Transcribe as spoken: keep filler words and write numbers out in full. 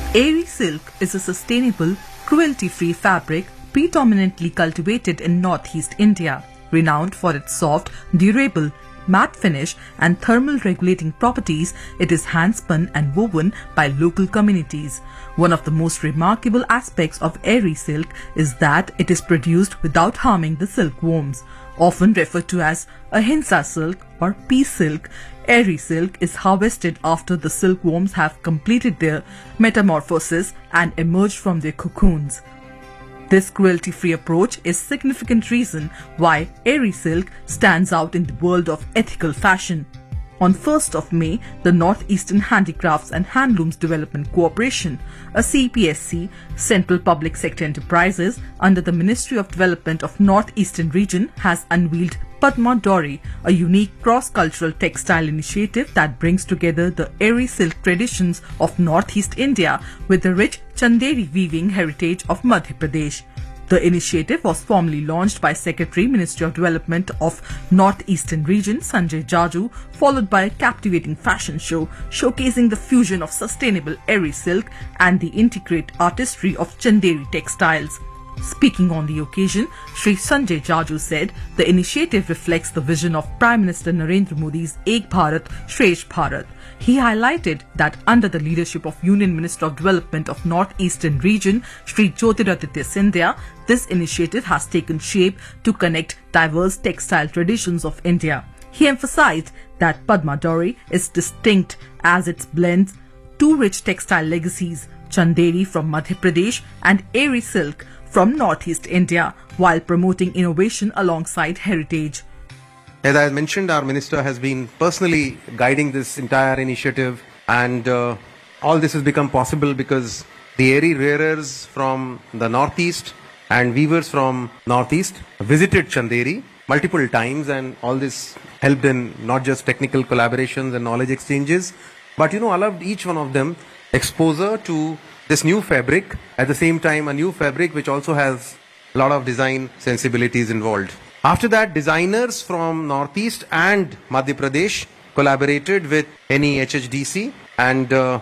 Eri silk is a sustainable, cruelty-free fabric predominantly cultivated in northeast India. Renowned for its soft, durable, matte finish and thermal regulating properties, it is hand-spun and woven by local communities. One of the most remarkable aspects of Eri silk is that it is produced without harming the silkworms. Often referred to as ahimsa silk or peace silk, Eri silk is harvested after the silkworms have completed their metamorphosis and emerged from their cocoons. This cruelty-free approach is a significant reason why Eri silk stands out in the world of ethical fashion. On first of May, the Northeastern Handicrafts and Handlooms Development Corporation, a C P S C, Central Public Sector Enterprises under the Ministry of Development of Northeastern Region, has unveiled Padma Dori, a unique cross-cultural textile initiative that brings together the Eri silk traditions of Northeast India with the rich Chanderi weaving heritage of Madhya Pradesh. The initiative was formally launched by Secretary, Ministry of Development of Northeastern Region Sanjay Jaju, followed by a captivating fashion show showcasing the fusion of sustainable Eri silk and the intricate artistry of Chanderi textiles. Speaking on the occasion, Shri Sanjay Jaju said the initiative reflects the vision of Prime Minister Narendra Modi's Ek Bharat, Shresth Bharat. He highlighted that under the leadership of Union Minister of Development of Northeastern Region, Shri Jyotiraditya Scindia, this initiative has taken shape to connect diverse textile traditions of India. He emphasized that Padma Dori is distinct as it blends two rich textile legacies, Chanderi from Madhya Pradesh and Eri silk from Northeast India, while promoting innovation alongside heritage. As I mentioned, our minister has been personally guiding this entire initiative, and uh, all this has become possible because the Eri wearers from the Northeast and weavers from Northeast visited Chanderi multiple times, and all this helped in not just technical collaborations and knowledge exchanges, but you know, allowed each one of them exposure to this new fabric, at the same time a new fabric which also has a lot of design sensibilities involved. After that, designers from Northeast and Madhya Pradesh collaborated with N E H H D C, and uh,